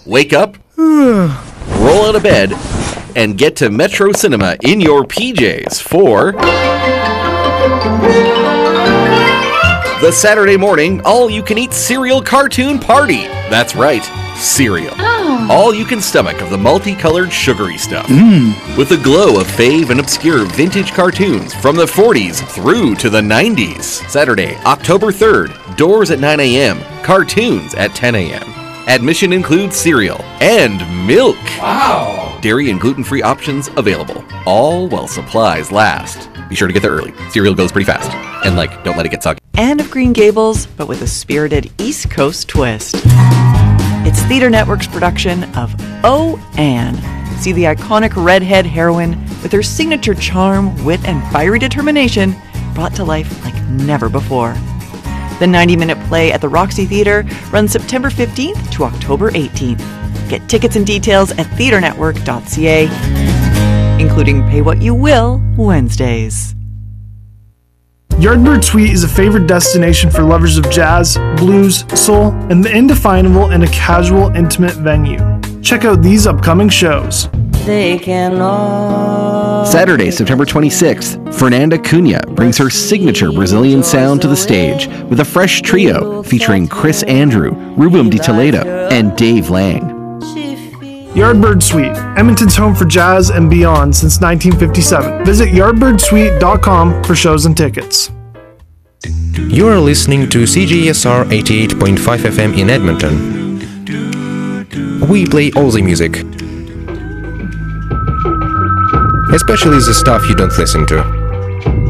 Wake up, roll out of bed, and get to Metro Cinema in your PJs for the Saturday morning all-you-can-eat cereal cartoon party. That's right, cereal. All you can stomach of the multicolored sugary stuff. With the glow of fave and obscure vintage cartoons from the 40s through to the 90s. Saturday, October 3rd, doors at 9 a.m., cartoons at 10 a.m. Admission includes cereal and milk. Wow! Dairy and gluten-free options available, all while supplies last. Be sure to get there early. Cereal goes pretty fast. And don't let it get soggy. Anne of Green Gables, but with a spirited East Coast twist. It's Theater Network's production of Oh, Anne. See the iconic redhead heroine with her signature charm, wit, and fiery determination brought to life like never before. The 90-minute play at the Roxy Theater runs September 15th to October 18th. Get tickets and details at theaternetwork.ca, including Pay What You Will Wednesdays. Yardbird Suite is a favorite destination for lovers of jazz, blues, soul, and the indefinable in a casual, intimate venue. Check out these upcoming shows. Saturday, September 26th, Fernanda Cunha brings her signature Brazilian sound to the stage with a fresh trio featuring Chris Andrew, Rubem de Toledo, and Dave Lang. Yardbird Suite, Edmonton's home for jazz and beyond since 1957. Visit yardbirdsuite.com for shows and tickets. You are listening to CJSR 88.5 FM in Edmonton. We play all the music, especially the stuff you don't listen to.